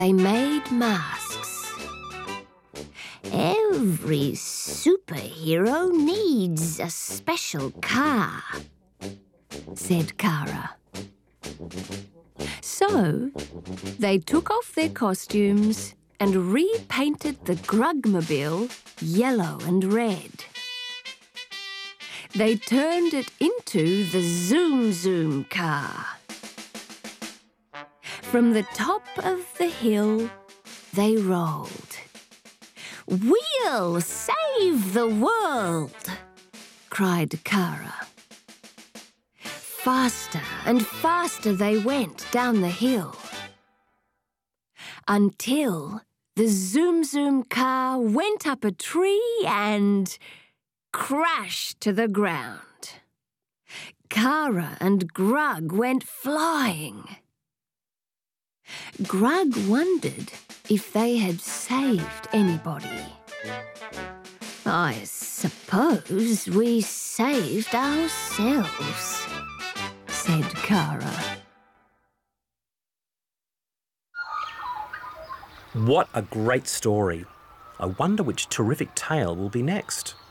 They made masks. Every superhero needs a special car, said Kara. So they took off their costumes and repainted the Grugmobile yellow and red. They turned it into the Zoom Zoom car. From the top of the hill, they rolled. "We'll save the world!" cried Kara. Faster and faster they went down the hill, until the Zoom Zoom car went up a tree and crashed to the ground. Kara and Grug went flying. Grug wondered if they had saved anybody. "I suppose we saved ourselves," said Kara. What a great story. I wonder which terrific tale will be next.